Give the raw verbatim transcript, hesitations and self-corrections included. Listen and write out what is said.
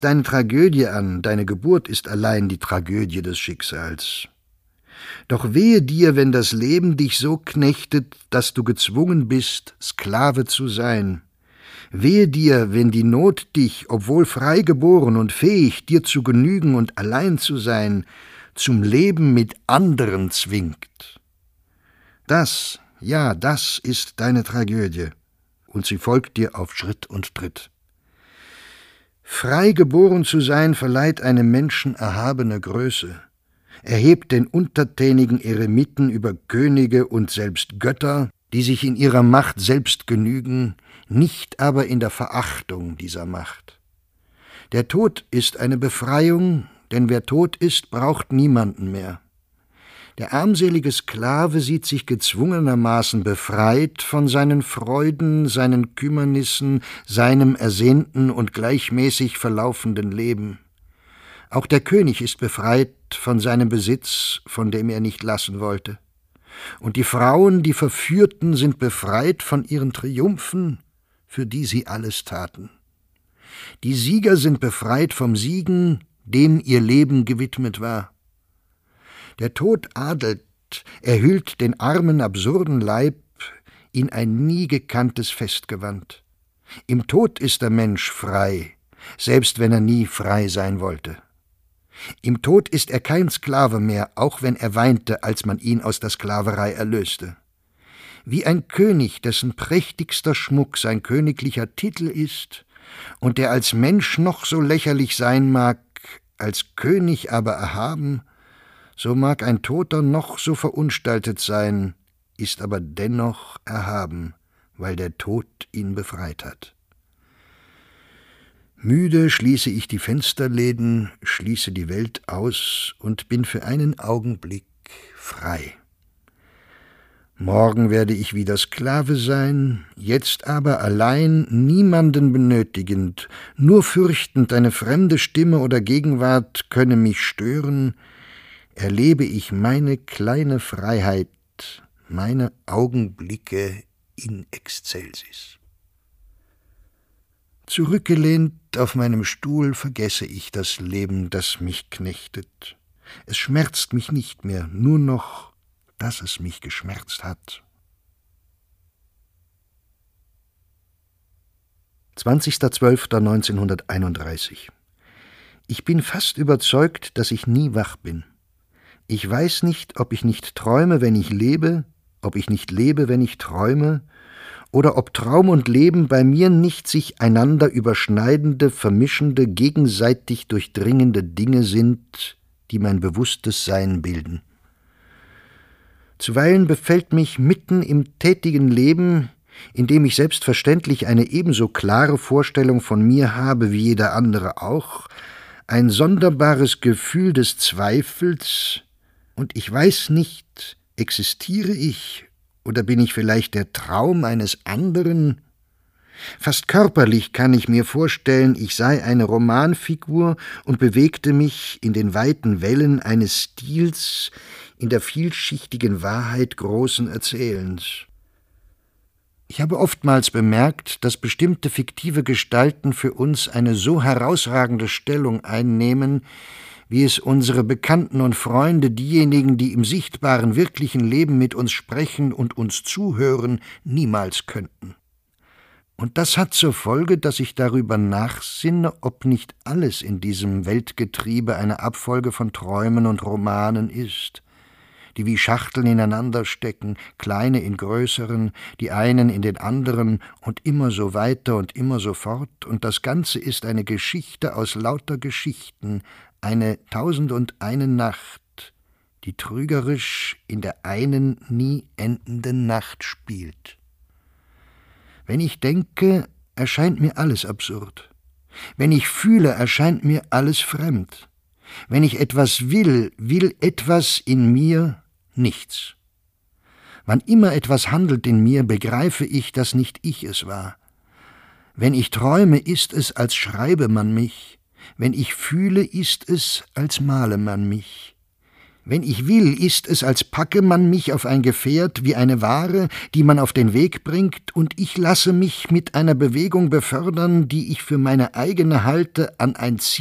deine Tragödie an, deine Geburt ist allein die Tragödie des Schicksals. Doch wehe dir, wenn das Leben dich so knechtet, dass du gezwungen bist, Sklave zu sein. Wehe dir, wenn die Not dich, obwohl frei geboren und fähig, dir zu genügen und allein zu sein, zum Leben mit anderen zwingt. Das, ja, das ist deine Tragödie, und sie folgt dir auf Schritt und Tritt. Frei geboren zu sein verleiht einem Menschen erhabene Größe, erhebt den untertänigen Eremiten über Könige und selbst Götter, die sich in ihrer Macht selbst genügen, nicht aber in der Verachtung dieser Macht. Der Tod ist eine Befreiung, denn wer tot ist, braucht niemanden mehr. Der armselige Sklave sieht sich gezwungenermaßen befreit von seinen Freuden, seinen Kümmernissen, seinem ersehnten und gleichmäßig verlaufenden Leben. Auch der König ist befreit von seinem Besitz, von dem er nicht lassen wollte. Und die Frauen, die Verführten, sind befreit von ihren Triumphen, für die sie alles taten. Die Sieger sind befreit vom Siegen, dem ihr Leben gewidmet war. Der Tod adelt, er hüllt den armen, absurden Leib in ein nie gekanntes Festgewand. Im Tod ist der Mensch frei, selbst wenn er nie frei sein wollte. Im Tod ist er kein Sklave mehr, auch wenn er weinte, als man ihn aus der Sklaverei erlöste. Wie ein König, dessen prächtigster Schmuck sein königlicher Titel ist und der als Mensch noch so lächerlich sein mag, als König aber erhaben, so mag ein Toter noch so verunstaltet sein, ist aber dennoch erhaben, weil der Tod ihn befreit hat. Müde schließe ich die Fensterläden, schließe die Welt aus und bin für einen Augenblick frei. Morgen werde ich wieder Sklave sein, jetzt aber allein, niemanden benötigend, nur fürchtend, eine fremde Stimme oder Gegenwart könne mich stören, erlebe ich meine kleine Freiheit, meine Augenblicke in Excelsis. Zurückgelehnt auf meinem Stuhl vergesse ich das Leben, das mich knechtet. Es schmerzt mich nicht mehr, nur noch, dass es mich geschmerzt hat. zwanzigster zwölfter neunzehnhunderteinunddreißig. Ich bin fast überzeugt, dass ich nie wach bin. Ich weiß nicht, ob ich nicht träume, wenn ich lebe, ob ich nicht lebe, wenn ich träume, oder ob Traum und Leben bei mir nicht sich einander überschneidende, vermischende, gegenseitig durchdringende Dinge sind, die mein bewusstes Sein bilden. Zuweilen befällt mich mitten im tätigen Leben, in dem ich selbstverständlich eine ebenso klare Vorstellung von mir habe wie jeder andere auch, ein sonderbares Gefühl des Zweifels, und ich weiß nicht, existiere ich oder bin ich vielleicht der Traum eines anderen? Fast körperlich kann ich mir vorstellen, ich sei eine Romanfigur und bewegte mich in den weiten Wellen eines Stils, in der vielschichtigen Wahrheit großen Erzählens. Ich habe oftmals bemerkt, dass bestimmte fiktive Gestalten für uns eine so herausragende Stellung einnehmen, wie es unsere Bekannten und Freunde, diejenigen, die im sichtbaren, wirklichen Leben mit uns sprechen und uns zuhören, niemals könnten. Und das hat zur Folge, dass ich darüber nachsinne, ob nicht alles in diesem Weltgetriebe eine Abfolge von Träumen und Romanen ist, die wie Schachteln ineinander stecken, kleine in größeren, die einen in den anderen und immer so weiter und immer so fort, und das Ganze ist eine Geschichte aus lauter Geschichten, eine Tausend und eine Nacht, die trügerisch in der einen nie endenden Nacht spielt. Wenn ich denke, erscheint mir alles absurd. Wenn ich fühle, erscheint mir alles fremd. Wenn ich etwas will, will etwas in mir nichts. Wann immer etwas handelt in mir, begreife ich, dass nicht ich es war. Wenn ich träume, ist es, als schreibe man mich. Wenn ich fühle, ist es, als male man mich. Wenn ich will, ist es, als packe man mich auf ein Gefährt wie eine Ware, die man auf den Weg bringt, und ich lasse mich mit einer Bewegung befördern, die ich für meine eigene halte, an ein